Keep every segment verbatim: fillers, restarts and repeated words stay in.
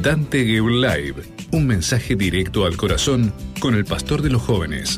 Dante Gebel Live, un mensaje directo al corazón con el pastor de los jóvenes.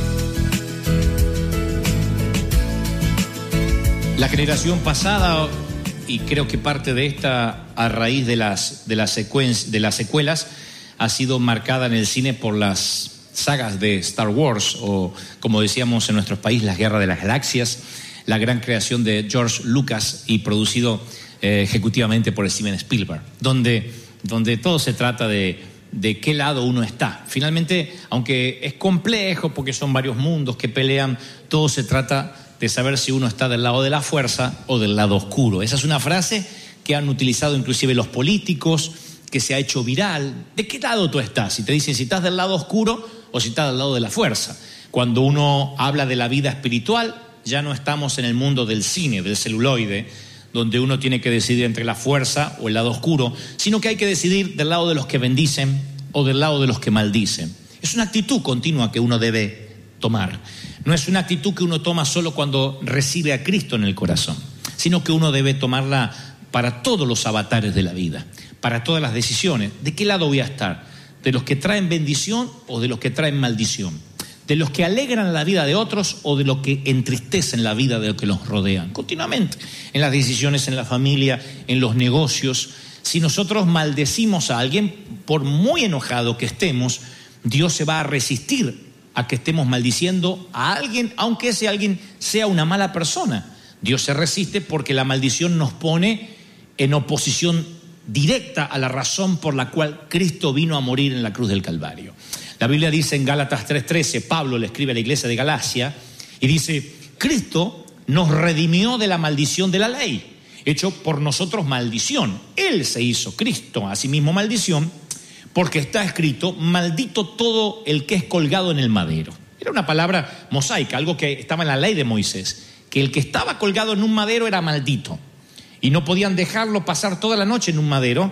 La generación pasada, y creo que parte de esta a raíz de las, de las, secuen- de las secuelas, ha sido marcada en el cine por las sagas de Star Wars, o como decíamos en nuestro país, las Guerras de las Galaxias, la gran creación de George Lucas y producido eh, ejecutivamente por Steven Spielberg, donde, donde todo se trata de, de qué lado uno está. Finalmente, aunque es complejo porque son varios mundos que pelean, todo se trata de saber si uno está del lado de la fuerza o del lado oscuro. Esa es una frase que han utilizado inclusive los políticos, que se ha hecho viral. ¿De qué lado tú estás? Y te dicen si estás del lado oscuro o si estás del lado de la fuerza. Cuando uno habla de la vida espiritual, ya no estamos en el mundo del cine, del celuloide, donde uno tiene que decidir entre la fuerza o el lado oscuro, sino que hay que decidir del lado de los que bendicen o del lado de los que maldicen. Es una actitud continua que uno debe tomar. No es una actitud que uno toma solo cuando recibe a Cristo en el corazón, sino que uno debe tomarla para todos los avatares de la vida, para todas las decisiones. ¿De qué lado voy a estar? ¿De los que traen bendición o de los que traen maldición? ¿De los que alegran la vida de otros o de los que entristecen la vida de los que los rodean? Continuamente, en las decisiones, en la familia, en los negocios. Si nosotros maldecimos a alguien, por muy enojado que estemos, Dios se va a resistir a que estemos maldiciendo a alguien, aunque ese alguien sea una mala persona. Dios se resiste porque la maldición nos pone en oposición directa a la razón por la cual Cristo vino a morir en la cruz del Calvario. La Biblia dice en Gálatas tres trece, Pablo le escribe a la iglesia de Galacia y dice: Cristo nos redimió de la maldición de la ley, hecho por nosotros maldición. Él se hizo, Cristo, a sí mismo maldición, porque está escrito: maldito todo el que es colgado en el madero. Era una palabra mosaica, algo que estaba en la ley de Moisés, que el que estaba colgado en un madero era maldito. Y no podían dejarlo pasar toda la noche en un madero,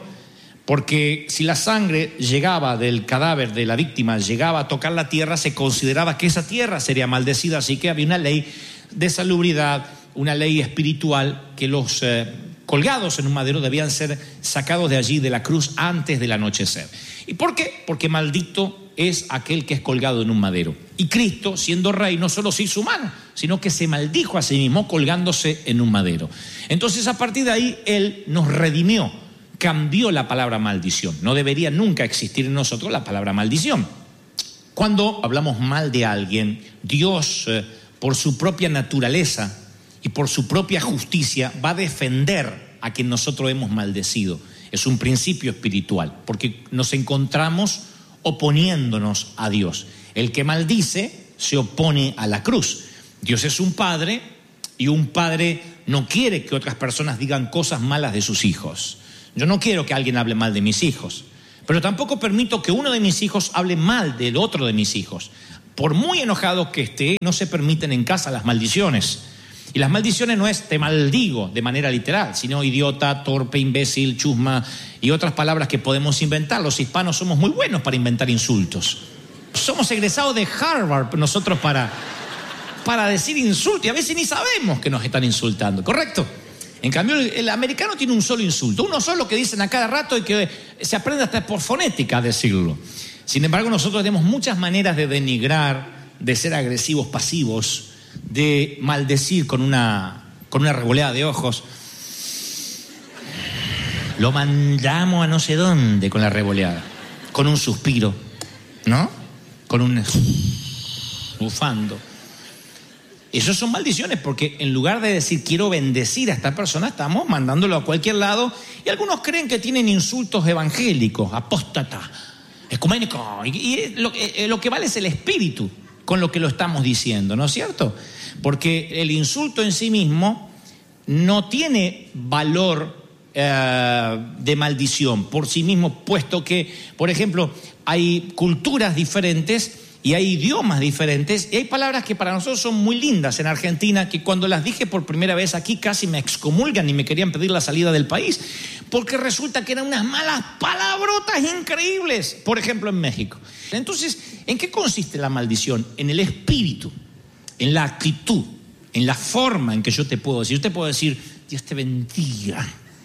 porque si la sangre llegaba del cadáver de la víctima, llegaba a tocar la tierra, se consideraba que esa tierra sería maldecida. Así que había una ley de salubridad, una ley espiritual, que los eh, colgados en un madero debían ser sacados de allí, de la cruz, antes del anochecer. ¿Y por qué? Porque maldito es aquel que es colgado en un madero. Y Cristo, siendo rey, no solo se hizo humano, sino que se maldijo a sí mismo colgándose en un madero. Entonces, a partir de ahí, Él nos redimió, cambió la palabra maldición. No debería nunca existir en nosotros la palabra maldición. Cuando hablamos mal de alguien, Dios, eh, por su propia naturaleza y por su propia justicia, va a defender a quien nosotros hemos maldecido. Es un principio espiritual, porque nos encontramos oponiéndonos a Dios. El que maldice se opone a la cruz. Dios es un padre, y un padre no quiere que otras personas digan cosas malas de sus hijos. Yo no quiero que alguien hable mal de mis hijos, pero tampoco permito que uno de mis hijos hable mal del otro de mis hijos. Por muy enojado que esté, no se permiten en casa las maldiciones. Y las maldiciones no es te maldigo de manera literal, sino idiota, torpe, imbécil, chusma y otras palabras que podemos inventar. Los hispanos somos muy buenos para inventar insultos. Somos egresados de Harvard nosotros para, para decir insultos, y a veces ni sabemos que nos están insultando, ¿correcto? En cambio, el, el americano tiene un solo insulto, uno solo que dicen a cada rato y que se aprende hasta por fonética a decirlo. Sin embargo, nosotros tenemos muchas maneras de denigrar, de ser agresivos pasivos, de maldecir con una, con una revoleada de ojos. Lo mandamos a no sé dónde con la revoleada, con un suspiro, ¿no? Con un bufando. Esas son maldiciones, porque en lugar de decir quiero bendecir a esta persona, estamos mandándolo a cualquier lado, y algunos creen que tienen insultos evangélicos, apóstata, ecuménico, y, y lo, eh, lo que vale es el espíritu con lo que lo estamos diciendo, ¿no es cierto? Porque el insulto en sí mismo no tiene valor eh, de maldición por sí mismo, puesto que, por ejemplo, hay culturas diferentes y hay idiomas diferentes, y hay palabras que para nosotros son muy lindas en Argentina, que cuando las dije por primera vez aquí casi me excomulgan y me querían pedir la salida del país, porque resulta que eran unas malas palabrotas increíbles, por ejemplo en México. Entonces, ¿en qué consiste la maldición? En el espíritu, en la actitud, en la forma en que yo te puedo decir. Yo te puedo decir, Dios te bendiga,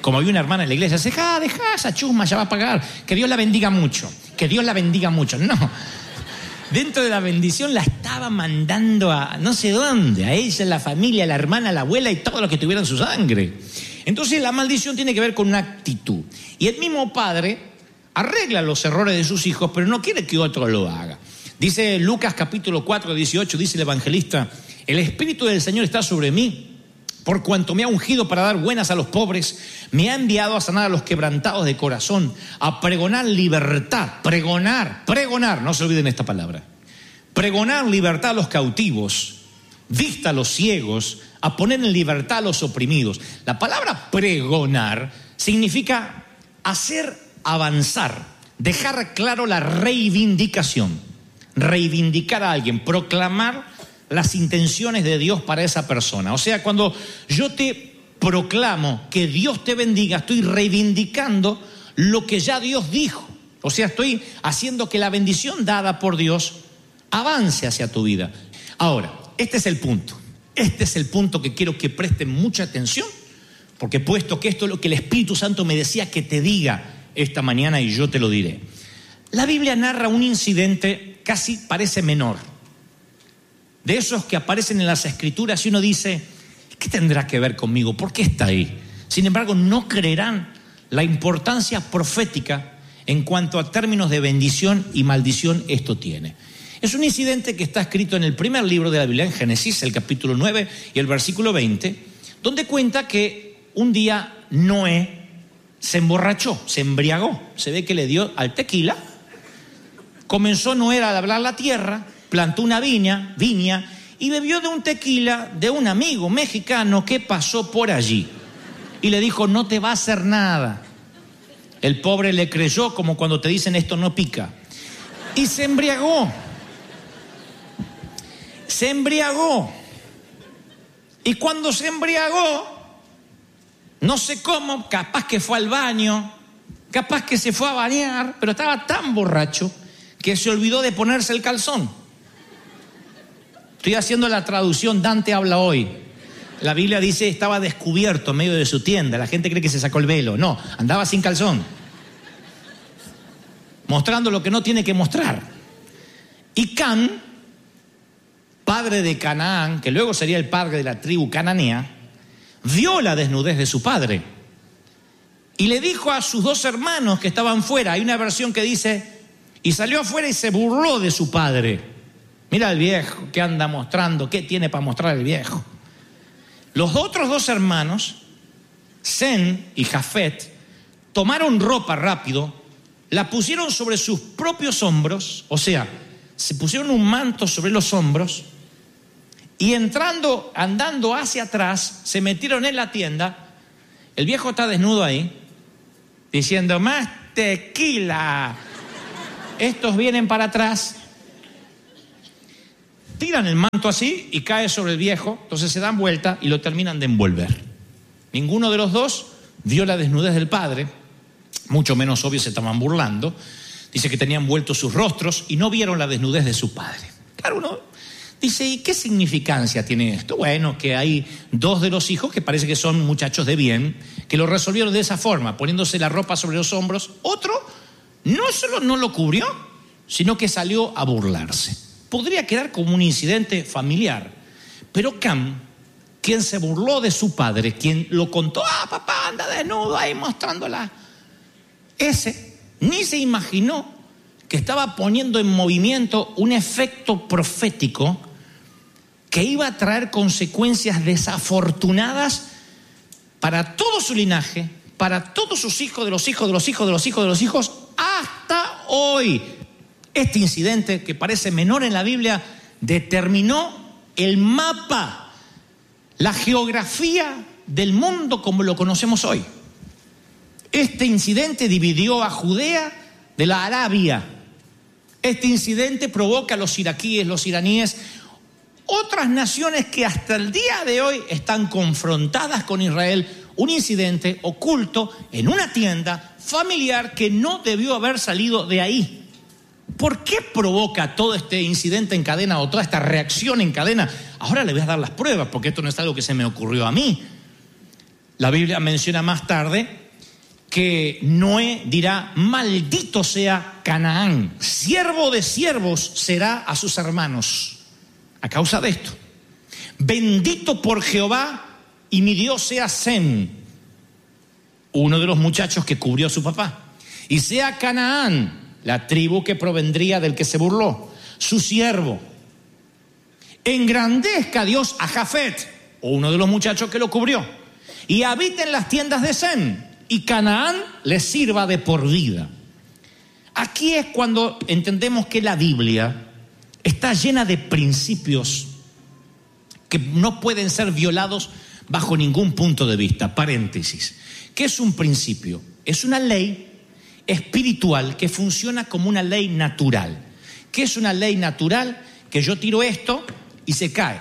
Como había una hermana en la iglesia, deja, deja esa chusma, ya va a pagar. Que Dios la bendiga mucho, que Dios la bendiga mucho. No, dentro de la bendición la estaba mandando a no sé dónde, a ella, a la familia, a la hermana, a la abuela y todo lo que tuviera en su sangre. Entonces la maldición tiene que ver con una actitud. Y el mismo padre arregla los errores de sus hijos, pero no quiere que otro lo haga. Dice Lucas capítulo cuatro, dieciocho, dice el evangelista: el Espíritu del Señor está sobre mí, por cuanto me ha ungido para dar buenas a los pobres, me ha enviado a sanar a los quebrantados de corazón, a pregonar libertad, pregonar, pregonar, no se olviden esta palabra, pregonar libertad a los cautivos, vista a los ciegos, a poner en libertad a los oprimidos. La palabra pregonar significa hacer avanzar, dejar claro la reivindicación, reivindicar a alguien, proclamar las intenciones de Dios para esa persona. O sea, cuando yo te proclamo que Dios te bendiga, estoy reivindicando lo que ya Dios dijo. O sea, estoy haciendo que la bendición dada por Dios avance hacia tu vida. Ahora, este es el punto. Este es el punto que quiero que presten mucha atención, porque puesto que esto es lo que el Espíritu Santo me decía que te diga esta mañana, y yo te lo diré. La Biblia narra un incidente casi parece menor, de esos que aparecen en las Escrituras y uno dice, ¿qué tendrá que ver conmigo? ¿Por qué está ahí? Sin embargo, no creerán la importancia profética en cuanto a términos de bendición y maldición esto tiene. Es un incidente que está escrito en el primer libro de la Biblia, en Génesis, el capítulo nueve y el versículo veinte, donde cuenta que un día Noé se emborrachó, se embriagó, se ve que le dio al tequila, comenzó Noé a labrar la tierra, plantó una viña, viña y bebió de un tequila de un amigo mexicano que pasó por allí y le dijo, no te va a hacer nada. El pobre le creyó, como cuando te dicen esto no pica, y se embriagó. Se embriagó. Y cuando se embriagó, no sé cómo, capaz que fue al baño, capaz que se fue a bañar, pero estaba tan borracho que se olvidó de ponerse el calzón. Estoy haciendo la traducción, Dante habla hoy. La Biblia dice estaba descubierto en medio de su tienda. La gente cree que se sacó el velo. No, andaba sin calzón, mostrando lo que no tiene que mostrar. Y Cam, padre de Canaán, que luego sería el padre de la tribu cananea, vio la desnudez de su padre y le dijo a sus dos hermanos que estaban fuera. Hay una versión que dice, y salió afuera y se burló de su padre. Mira el viejo que anda mostrando, ¿qué tiene para mostrar el viejo? Los otros dos hermanos, Sem y Jafet, tomaron ropa rápido, la pusieron sobre sus propios hombros, o sea, se pusieron un manto sobre los hombros y entrando, andando hacia atrás, se metieron en la tienda. El viejo está desnudo ahí, diciendo, más tequila. Estos vienen para atrás, tiran el manto así y cae sobre el viejo, entonces se dan vuelta y lo terminan de envolver. Ninguno de los dos vio la desnudez del padre, mucho menos obvio se estaban burlando. Dice que tenían vueltos sus rostros y no vieron la desnudez de su padre. Claro, uno dice, ¿y qué significancia tiene esto? Bueno, que hay dos de los hijos que parece que son muchachos de bien, que lo resolvieron de esa forma, poniéndose la ropa sobre los hombros. Otro no solo no lo cubrió, sino que salió a burlarse. Podría quedar como un incidente familiar, pero Cam, quien se burló de su padre, quien lo contó, ah, papá anda desnudo ahí mostrándola, ese ni se imaginó que estaba poniendo en movimiento un efecto profético que iba a traer consecuencias desafortunadas para todo su linaje, para todos sus hijos, de los hijos, de los hijos, de los hijos, de los hijos, hasta hoy. Este incidente, que parece menor en la Biblia, determinó el mapa, la geografía del mundo como lo conocemos hoy. Este incidente dividió a Judea de la Arabia. Este incidente provoca a los iraquíes, los iraníes, otras naciones que hasta el día de hoy están confrontadas con Israel. Un incidente oculto en una tienda familiar que no debió haber salido de ahí. ¿Por qué provoca todo este incidente en cadena o toda esta reacción en cadena? Ahora le voy a dar las pruebas, porque esto no es algo que se me ocurrió a mí. La Biblia menciona más tarde que Noé dirá: maldito sea Canaán, siervo de siervos será a sus hermanos. A causa de esto, bendito por Jehová y mi Dios sea Sem, uno de los muchachos que cubrió a su papá, y sea Canaán, la tribu que provendría del que se burló, su siervo. Engrandezca a Dios a Jafet, uno de los muchachos que lo cubrió, y habite en las tiendas de Sem, y Canaán le sirva de por vida. Aquí es cuando entendemos que la Biblia está llena de principios que no pueden ser violados bajo ningún punto de vista. Paréntesis. ¿Qué es un principio? Es una ley espiritual que funciona como una ley natural. ¿Qué es una ley natural? Que yo tiro esto y se cae.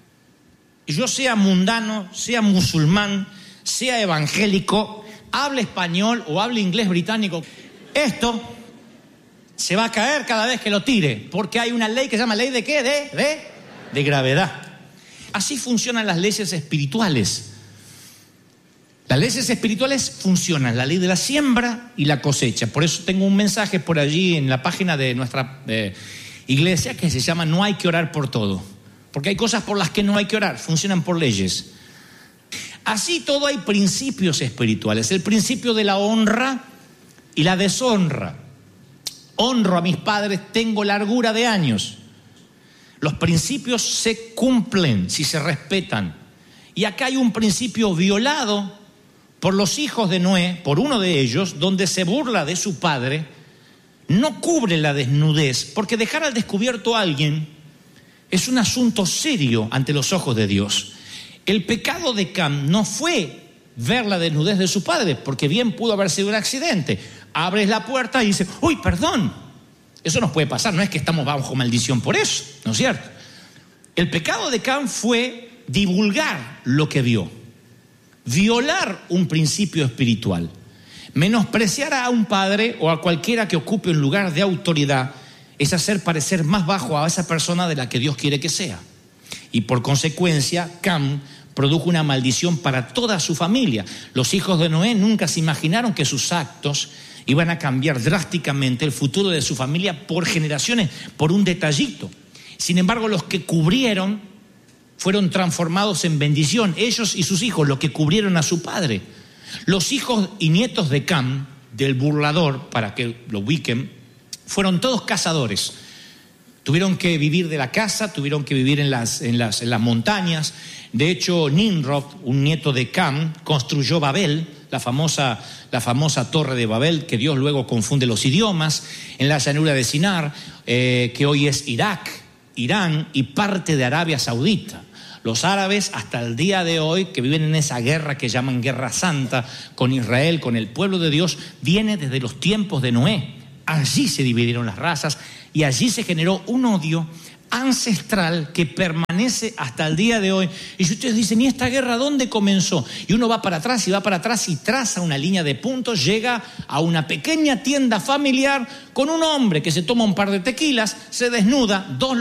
Yo sea mundano, sea musulmán, sea evangélico, hable español o hable inglés británico, esto se va a caer cada vez que lo tire, porque hay una ley que se llama ley de ¿qué? De, de, de gravedad. Así funcionan las leyes espirituales. Las leyes espirituales funcionan, la ley de la siembra y la cosecha. Por eso tengo un mensaje por allí en la página de nuestra eh, iglesia que se llama No hay que orar por todo. Porque hay cosas por las que no hay que orar, funcionan por leyes. Así todo hay principios espirituales. El principio de la honra y la deshonra. Honro a mis padres, tengo largura de años. Los principios se cumplen si se respetan. Y acá hay un principio violado por los hijos de Noé, por uno de ellos, donde se burla de su padre, no cubre la desnudez, porque dejar al descubierto a alguien es un asunto serio ante los ojos de Dios. El pecado de Cam no fue ver la desnudez de su padre, porque bien pudo haber sido un accidente. Abres la puerta y dices, uy, perdón. Eso nos puede pasar, no es que estamos bajo maldición por eso, ¿no es cierto? El pecado de Cam fue divulgar lo que vio, violar un principio espiritual, menospreciar a un padre o a cualquiera que ocupe un lugar de autoridad es hacer parecer más bajo a esa persona de la que Dios quiere que sea. Y por consecuencia, Cam produjo una maldición para toda su familia. Los hijos de Noé nunca se imaginaron que sus actos iban a cambiar drásticamente el futuro de su familia por generaciones, por un detallito. Sin embargo, los que cubrieron fueron transformados en bendición, ellos y sus hijos, los que cubrieron a su padre. Los hijos y nietos de Cam, del burlador, para que lo ubiquen, fueron todos cazadores. Tuvieron que vivir de la caza, tuvieron que vivir en las, en las, en las montañas. De hecho, Nimrod, un nieto de Cam, construyó Babel, la famosa, la famosa torre de Babel, que Dios luego confunde los idiomas, en la llanura de Sinar, eh, que hoy es Irak, Irán y parte de Arabia Saudita. Los árabes hasta el día de hoy, que viven en esa guerra que llaman Guerra Santa con Israel, con el pueblo de Dios, viene desde los tiempos de Noé. Allí se dividieron las razas y allí se generó un odio ancestral que permanece hasta el día de hoy. Y si ustedes dicen, ¿y esta guerra dónde comenzó? Y uno va para atrás y va para atrás y traza una línea de puntos, llega a una pequeña tienda familiar con un hombre que se toma un par de tequilas, se desnuda, dos